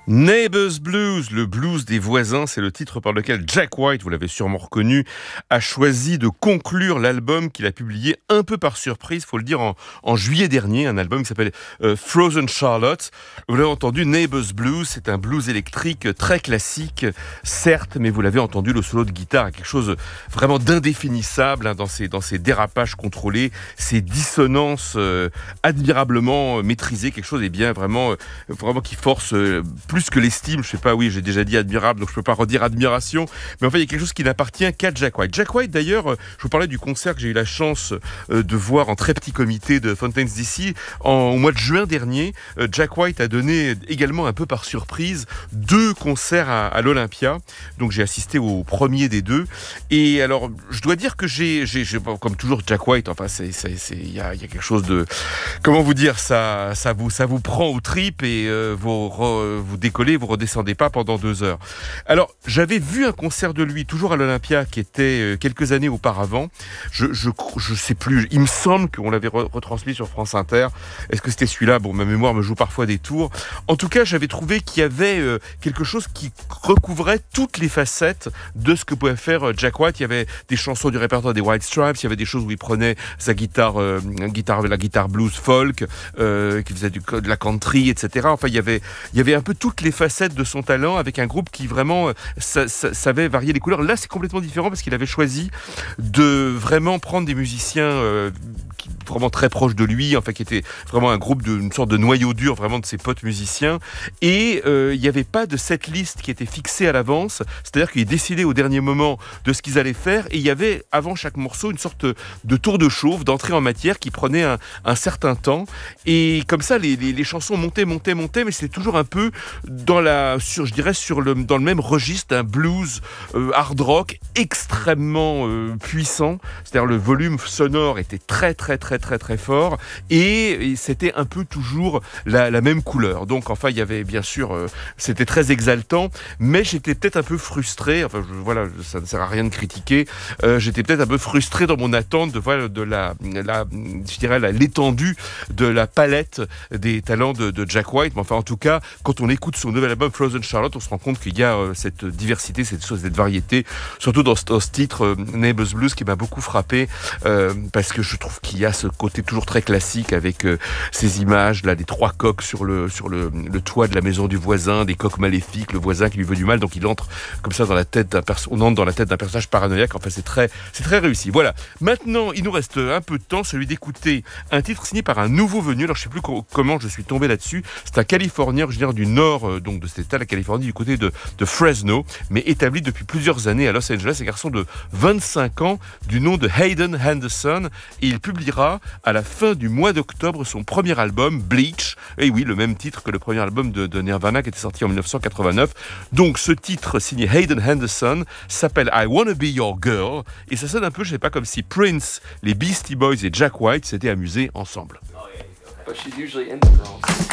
Neighbors Blues, le blues des voisins, c'est le titre par lequel Jack White, vous l'avez sûrement reconnu, a choisi de conclure l'album qu'il a publié un peu par surprise, faut le dire, en juillet dernier, un album qui s'appelle Frozen Charlotte. Vous l'avez entendu, Neighbors Blues, c'est un blues électrique très classique, certes, mais vous l'avez entendu, le solo de guitare est quelque chose vraiment d'indéfinissable dans ses dérapages contrôlés, ses dissonances admirablement maîtrisées, quelque chose vraiment qui force plus que l'estime, je sais pas, oui, j'ai déjà dit admirable, donc je peux pas redire admiration, mais enfin, il y a quelque chose qui n'appartient qu'à Jack White. Jack White, d'ailleurs, je vous parlais du concert que j'ai eu la chance de voir en très petit comité de Fountains DC au mois de juin dernier. Jack White a donné également un peu par surprise 2 concerts à l'Olympia, donc j'ai assisté au premier des 2, et alors, je dois dire que j'ai comme toujours Jack White, enfin, il y a quelque chose de, comment vous dire, ça vous prend aux tripes et vous décollez, vous redescendez pas pendant 2 heures. Alors, j'avais vu un concert de lui, toujours à l'Olympia, qui était quelques années auparavant. Je sais plus, il me semble qu'on l'avait retransmis sur France Inter. Est-ce que c'était celui-là? Bon, ma mémoire me joue parfois des tours. En tout cas, j'avais trouvé qu'il y avait quelque chose qui recouvrait toutes les facettes de ce que pouvait faire Jack White. Il y avait des chansons du répertoire des White Stripes, il y avait des choses où il prenait sa guitare, la guitare blues folk, qui faisait de la country, etc. Enfin, il y avait un peu toutes les facettes de son talent, avec un groupe qui vraiment savait varier les couleurs. Là, c'est complètement différent parce qu'il avait choisi de vraiment prendre des musiciens vraiment très proches de lui, enfin, qui était vraiment un groupe une sorte de noyau dur vraiment de ses potes musiciens, et il n'y avait pas de setlist qui était fixée à l'avance, c'est-à-dire qu'il décidait au dernier moment de ce qu'ils allaient faire, et il y avait avant chaque morceau une sorte de tour de chauffe, d'entrée en matière qui prenait un certain temps, et comme ça les chansons montaient, mais c'était toujours un peu dans le même registre d'un blues hard rock extrêmement puissant, c'est-à-dire le volume sonore était très fort, et c'était un peu toujours la même couleur. Donc enfin, il y avait bien sûr, c'était très exaltant, mais j'étais peut-être un peu frustré, enfin voilà, ça ne sert à rien de critiquer, j'étais peut-être un peu frustré dans mon attente de l'étendue de la palette des talents de Jack White, mais enfin en tout cas, quand on écoute son nouvel album Frozen Charlotte, on se rend compte qu'il y a cette diversité, cette variété, surtout dans ce titre Neighbors Blues, qui m'a beaucoup frappé, parce que je trouve qu'il y a ce côté toujours très classique avec ces images là, des 3 coqs sur le toit de la maison du voisin, des coqs maléfiques, le voisin qui lui veut du mal, donc il entre comme ça on entre dans la tête d'un personnage paranoïaque. Enfin, c'est très réussi. Voilà. Maintenant, il nous reste un peu de temps, celui d'écouter un titre signé par un nouveau venu. Alors, je sais plus comment je suis tombé là-dessus. C'est un Californien originaire du nord, donc de cet état, la Californie, du côté de Fresno, mais établi depuis plusieurs années à Los Angeles. Un garçon de 25 ans, du nom de Hayden Henderson, et il publiera à la fin du mois d'octobre son premier album, Bleach. Et oui, le même titre que le premier album de Nirvana qui était sorti en 1989. Donc, ce titre signé Hayden Henderson s'appelle I Wanna Be Your Girl, et ça sonne un peu, je sais pas, comme si Prince, les Beastie Boys et Jack White s'étaient amusés ensemble.